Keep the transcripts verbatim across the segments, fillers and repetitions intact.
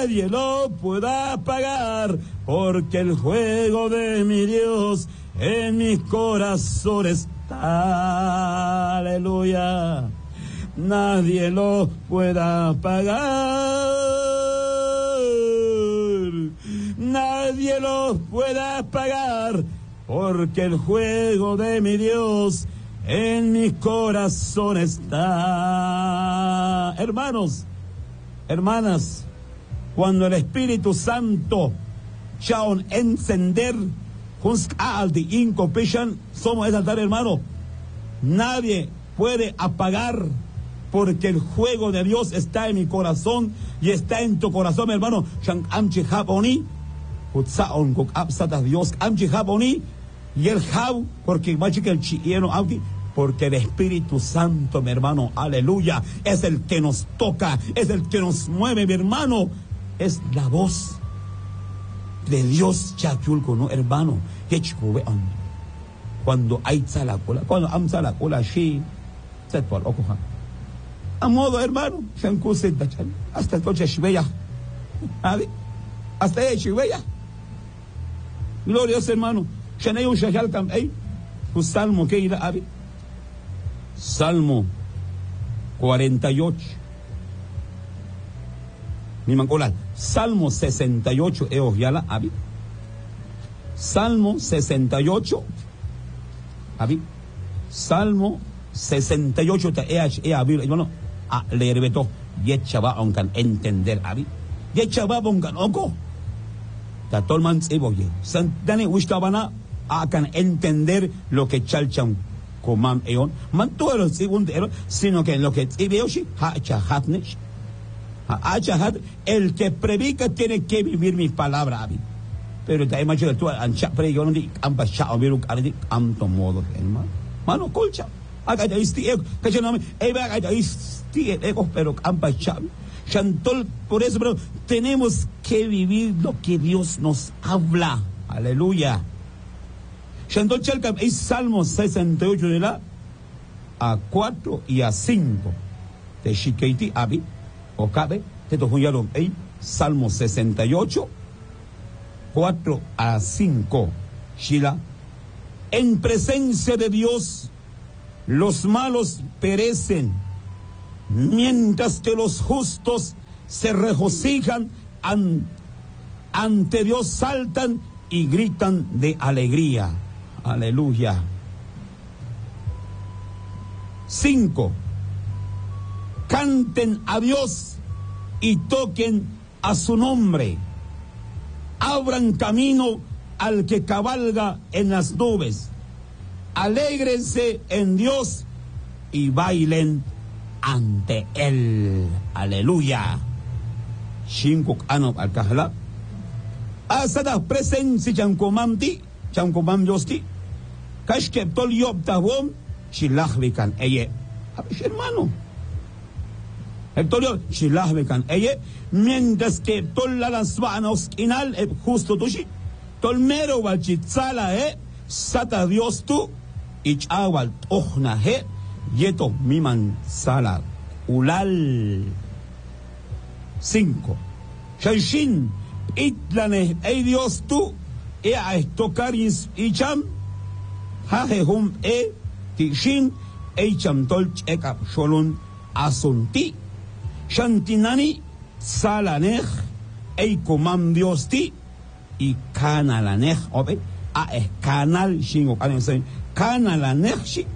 nadie lo pueda pagar, porque el juego de mi Dios en mi corazón está. Aleluya. Nadie lo pueda pagar, nadie lo pueda pagar, porque el juego de mi Dios en mi corazón está. Hermanos, hermanas, cuando el Espíritu Santo ya un encender, somos ese altar, hermano, nadie puede apagar, porque el juego de Dios está en mi corazón y está en tu corazón, hermano. Dios y el jab, porque porque el Espíritu Santo, mi hermano, aleluya, es el que nos toca, es el que nos mueve, mi hermano, es la voz de Dios, ¿no, hermano? Cuando hay la cola, cuando hay la cola, sí, se puede ocurrir. A modo, hermano, hasta el coche Shveya, hasta el Shveya. Glorioso, hermano. Shanay un shahal kam ay, un salmo que irá abi. Salmo cuarenta y ocho. Mi mancola, Salmo sesenta y ocho, eos yala abi. Salmo sesenta y ocho, abi. Salmo sesenta y ocho, te each e abi, hermano. A leer beto, yechaba onkan entender abi. Yechaba onkan oko. Ta tolman eboye. Santane wistabana akan entender lo que chalchan comam eon. Man todo lo segundo, sino que en lo que ebeoshi ha chahatnish. Ha chahat, el que predica tiene que vivir mis palabras abi. Pero te imagino tú ancha predica no di ampa chao viru ardi am to modo hermano. Mano colcha. Aga ya isti ego, que no me eba aga isti ego, pero ampa chao. Chantol, por eso, pero tenemos que vivir lo que Dios nos habla. Aleluya. Chantol Chalcam es Salmo sesenta y ocho de la a cuatro y a cinco. De Shikeiti Abi, o Cabe, te tojuyaron ahí, Salmo sesenta y ocho, cuatro a cinco. Shila, en presencia de Dios, los malos perecen, mientras que los justos se regocijan, an, ante Dios saltan y gritan de alegría. Aleluya. Cinco. Canten a Dios y toquen a su nombre. Abran camino al que cabalga en las nubes. Alégrense en Dios y bailen ante él. Aleluya. Cinco años al cajala. Asada presencia chankomamti, chankomam yosti. Kashke tol yob tahom, shilahvikan eye. Hermano. El tolio shilahvikan eye. Mientras que tol la lasvanos inal, justo tushi. Tol mero walchitzala eh. Sata Dios tu. Ichawal ohna he. Yeto miman sala ulal. Cinco. Shaishin itlane ey Dios tu e a estocaris icham hajehum e tishin eicham tol chekap sholun asunti shantinani salanech ey komam Dios ti y kanalanech obe a escanal shingo kanensen kanalanech shi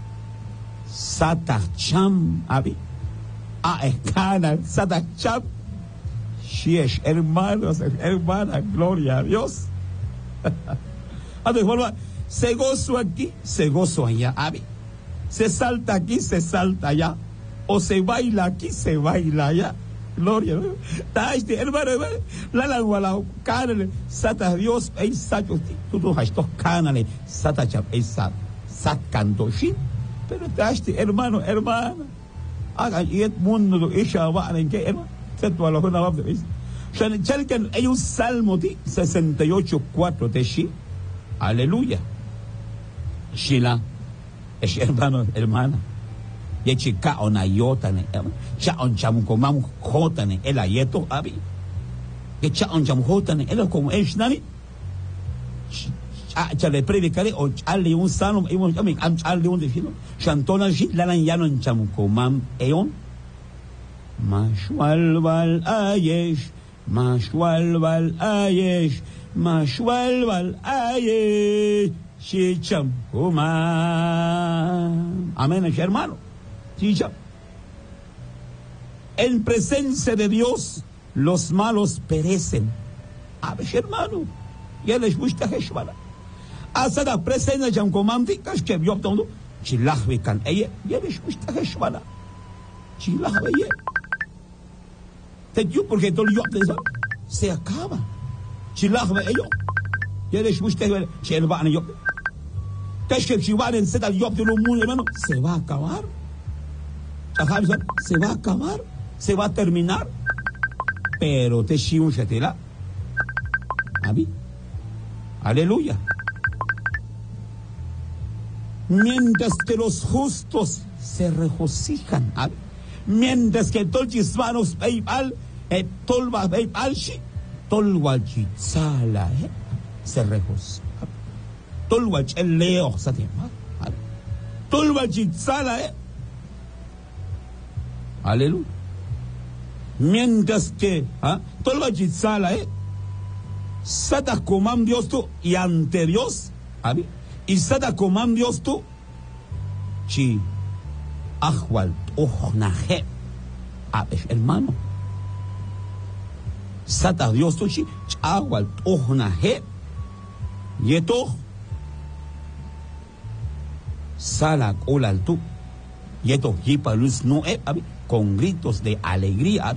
Satacham abi a escana Satacham Shiesh, hermanos, hermana, gloria a Dios. Se gozo aquí, se gozo allá, abi. Se salta aquí, se salta allá. O se baila aquí, se baila allá. Gloria a Dios. Hermano, hermano, la lengua, la canale, Sata Dios, ey sacho, tú tú has estos canales, Satacham, ey sat, sat cantoshi. Pero te hermano, hermana, hagan y el mundo lo isha va en que hermano, se tu a los una vez de Chalcan hay un salmo de sesenta y ocho cuatro de shi, aleluya. Shila, es hermano, hermana, y chica ona yotane, cha on chamukomam jotane, el ayeto abi. que chaon cham jotan elo como es nani cha le predicaré o chale un sano y un ami am chale un defino chantona jit la lan yanon cham komam eon mashwal wal ayesh mashwal wal ayesh mashwal wal ayesh shicham komam amén hermano chicha. En presencia de Dios los malos perecen. A ver, hermano, ya les gusta Heshwana. Hasta la presencia de un comandante, que es que yo tengo, chilahwe kan ella, ya les gusta Heshwana. Chilahwe ella. Te digo porque todo yo tengo, se acaba. Chilahwe ella, ya les gusta Heshwana yo. Que es que si van en seta yo tengo un mundo, hermano, se va a acabar. Se va a acabar. Se va a terminar, pero te shiun shetela. Abi. Aleluya. Mientras que los justos se regocijan, abi. Mientras que tolchis manos beibal, et tolva beibalshi, tolwachi sala, se regocija. Tolwach el leo, satema. Tolwachi sala, eh. Aleluya. Mientras que, ¿ah? Todo lo que sale, ¿eh? Sata coman Dios tú y ante Dios, ¿abi? Y sata coman Dios tú, chi, ahual, ojonaje, ¿abi? Hermano. Sata Dios tú, chi, ahual, ojonaje, y esto, sala colal tú, y esto, jipa luz no, ¿eh? ¿abi? Con gritos de alegría.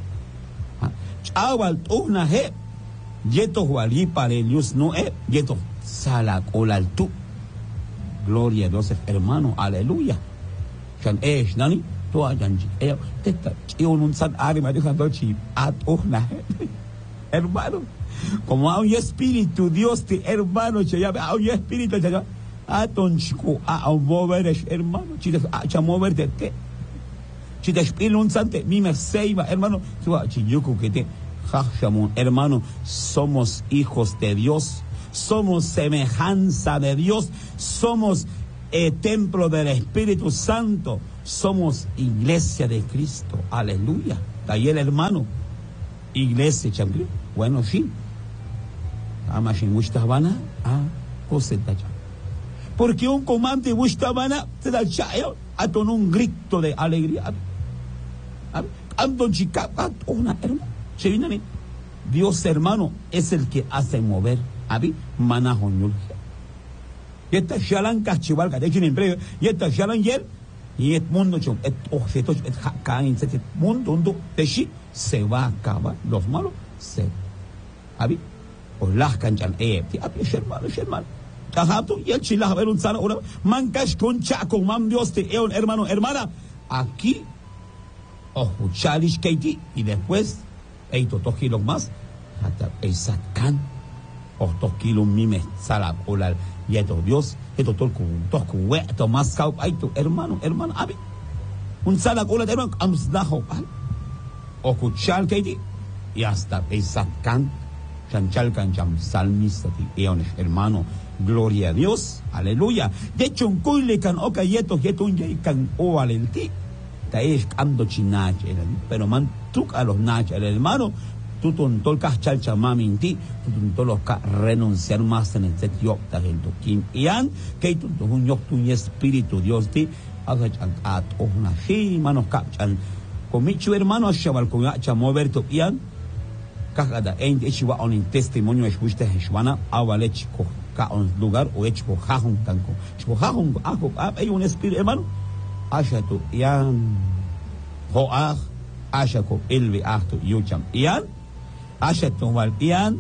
Chawal una he, yeto hualí para Dios no es, yeto sala colal tú. Gloria a Dios, hermano, aleluya. Chan es nani, tú ayan eh, teta, yo no san ari me dejan dochi at una hermano. Como hay un espíritu Dios te hermano, che ya hay un espíritu che ya a ton chico a mover hermano, chile a mover de te. Si te espíritu un sante, mi me seiva, hermano, que te, hermano, somos hijos de Dios, somos semejanza de Dios, somos eh, templo del Espíritu Santo, somos iglesia de Cristo, aleluya. Ahí el hermano, iglesia, champion, bueno, sí. Amashin Wistabana, ah, coseta. Porque un comandante Wistabana te da chayo, a ton un grito de alegría. Andon chica, una hermano. Se viene a mí. Dios hermano es el que hace mover. Abi, manajo ñul. Y esta shalan cachival, que de hecho en empleo, y esta shalan yer, y el mundo, et objeto, et caen, et mundo, de shi, se va a acabar. Los malos, se. Abi, o las canchan, eh, abi, hermano, hermano. Tajato, y el chilaja, ver un sano, una, mancash con chaco, man Dios te, hermano, hermana, aquí, ojo, chalish keiti, y después, eito, dos kilos más, hasta el satcan, o dos kilos mimes, sala, olar, y esto, Dios, esto, todo, dos cubetos más, cao, eito, hermano, hermano, abi, un sala, olar, hermano, amsdajo, ojo, chal keiti, y hasta el satcan, chanchal, cancham, salmista, eones, hermano, gloria a Dios, aleluya. De hecho, un cuile can oca yeto, yeto un yay can o alenti. Ta es cando chinach, pero man truc a los nach, el hermano, tú ton tolcas chalcha maminti, tú ton tolosca renunciar más en el set yocta del toquín. Y an, que tú un yoctu y espíritu Dios ti, haga chan at o una shi, manos capchan. Con mi chu hermano, shaval con acha moverto y an, cagada, en echiwa on en testimonio escuchte heshwana, awalechiko. Un lugar o hecho jajun tanco hecho jajun ajo hay un espíritu hermano ashatu yan hoah ashako elvi ahto yucham yan ashatu wal yan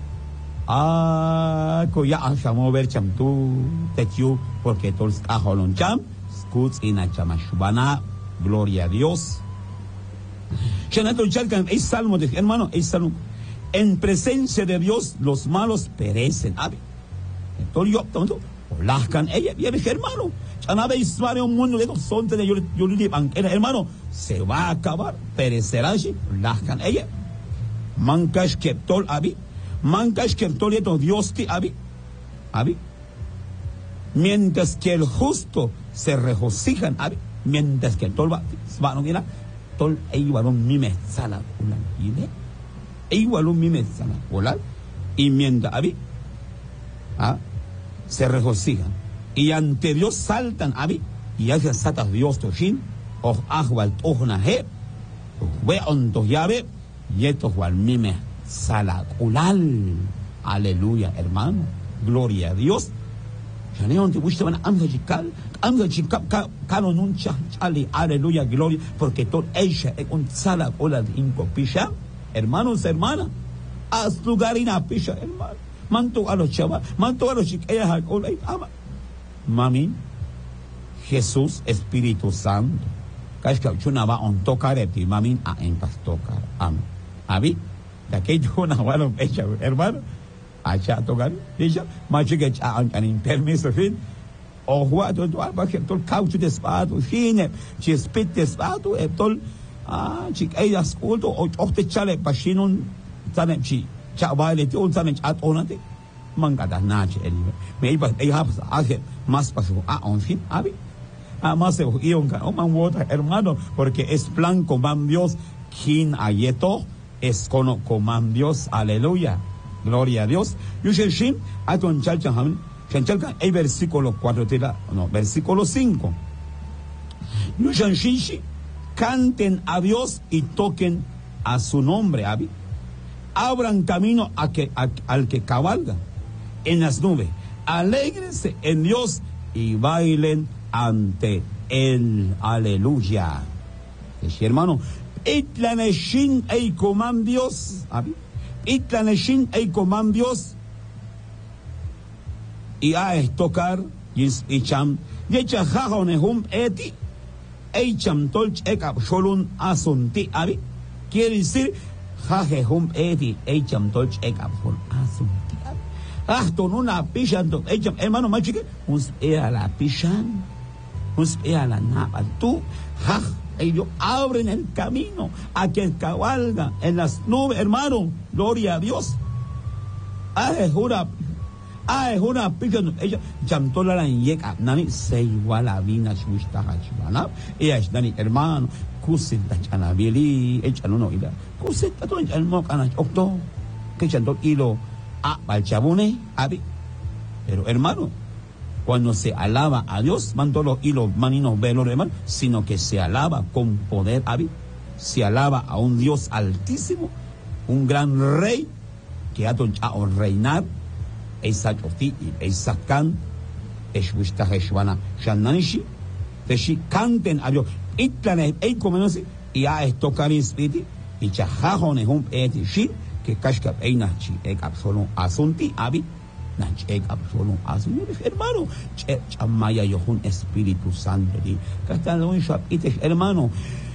ah ko ya ashamo ver cham tu techu porque todos aholon cham skuts ina chamashbana gloria a Dios. Shanato chalkan es salmo de hermano es salmo en presencia de Dios los malos perecen. Entonces yo, tonto, lascan ella, viene hermano. Chanabe Ismael un mundo de dos sonte de yo yo le hermano, se va a acabar, perecerá allí, lascan ella. mancash keptol abi, mancash keptol yeto Dios ti abi, abi. Mientras que el justo se regocijan, abi, mientras que el tol va, va no mira, tol e igual un mime sala ulan, y ve, e igual un mime sala ulan, y mientras abi, ah, se regocijan, y ante Dios saltan abi, y hacia satas Dios toshin, o ahwal tojna he, ve on to llave, y esto wal mime sala ulal, aleluya, hermano, gloria a Dios. Aleluya, gloria, porque todo ella es un sala ola de incopisha, hermanos, hermanas, haz lugar en apisha, hermano, manto a los chavas, manto a los chiquillas, ama. Mami, Jesús, Espíritu Santo, Kashka chunaba on tocar ti, mami, a en pastocar, ama. Abi, de aquello una buena hecha, hermano. Acha tocar, dice, mas que an in permiso fin, o guardo do alba que tol caucho despato, fine, ci spit despato e tol ah ci ai ascolto o ochte chale pashinon tane ci cha vale ti on tane at onate mangada nache el me iba ei habs age mas paso a on fin abi a mas e ion ka o man water hermano porque es plan coman Dios kin ayeto es cono coman Dios, aleluya. Gloria a Dios. Yo shin aton chalchan ham chanchalkan el versículo cuatro tela, no, versículo cinco. Yo shin canten a Dios y toquen a su nombre, abi. Abran camino a que a, al que cabalga en las nubes. Alégrense en Dios y bailen ante él. Aleluya. Sí, hermano, itlaneshin ei coman Dios, abi. Itlaneshin ei coman Dios y a tocar y cham y echa jajonehum eti ei cham tolch ekap sholun asunti abi quiere decir jajehum eti ei cham tolch ekap sholun asunti abi ah ton una pishan to ei cham hermano más chique uns era la pishan uns era la napa tú jaj. Ellos abren el camino a que cabalga en las nubes, hermano. Gloria a Dios. Ah, es una, ah, es una picha. Ella, Chamtola la yeka, nani se igual a vina chusta hachwana. Ella es nani, hermano. Kusita chanabili, echa no no ida. Kusita todo el mocana, octo. Que chantol hilo a balchabune, abi. Pero hermano, cuando se alaba a Dios, mando los hilos maninos velos, hermano, sino que se alaba con poder, abi, se alaba a un Dios altísimo, un gran rey que ha a reinar, esa choti, esa can, eshuista jeshuana, shananishi, teshi canten a Dios, itlanes, ei comenose, y a esto carismiti, y chajajones un eti shi, que kashka einachi, ek absolon asunti, abi, Nachek absolut azul, hermano, chamaya yohun Espíritu Santo, hermano,